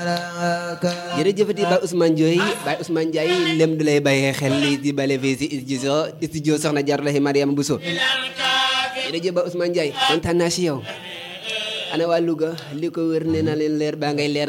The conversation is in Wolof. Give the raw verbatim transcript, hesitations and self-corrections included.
jërëjëfati Baye Ousmane Ndioye Baye Ousmane Ndiaye lem du lay bàyyee xel lii di bale fii si studio studio soxna Jaarulahi Mariama Bousso jërëjëf Baye Ousmane Ndiaye kontaan naa si yow ana waa Louga li ko wër nee na leen leer baa ngay leer